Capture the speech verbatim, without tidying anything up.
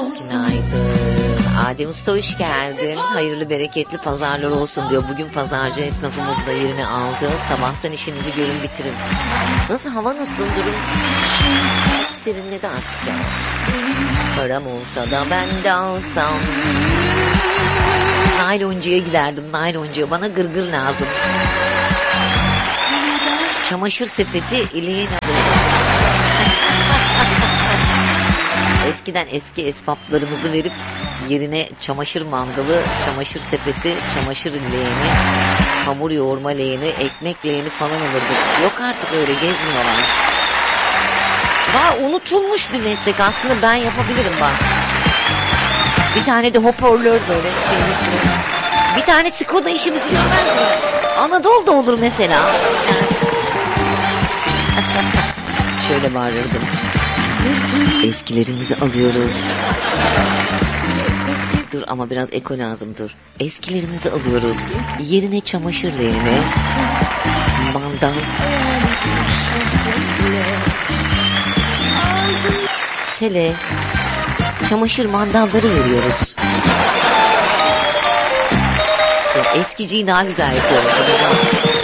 Günaydın. Adem Usta hoş geldin. Hayırlı bereketli pazarlar olsun diyor. Bugün pazarcı esnafımız da yerini aldı. Sabahtan işinizi görün bitirin. Nasıl, hava nasıl, durum? Hiç serinledi artık ya. Param olsa da ben de alsam. Nayloncuya giderdim, nayloncuya. Bana gırgır lazım. Çamaşır sepeti ileğin adı. Eskiden eski esbaplarımızı verip yerine çamaşır mandalı, çamaşır sepeti, çamaşır leğeni, hamur yoğurma leğeni, ekmek leğeni falan alırdık. Yok artık, öyle gezmiyorlar. Var, unutulmuş bir meslek aslında, ben yapabilirim bak. Bir tane de hoparlör böyle şeyin üstüne. Bir tane Skoda işimizi görmez mi? Anadolu'da olur mesela. Yani. Şöyle bağırırdım. Eskilerinizi alıyoruz. Dur ama biraz eko lazım, dur. Eskilerinizi alıyoruz. Yerine çamaşır leğeni, mandal, sele, çamaşır mandalları veriyoruz. Ya, eskiciyi daha güzel yapıyorum.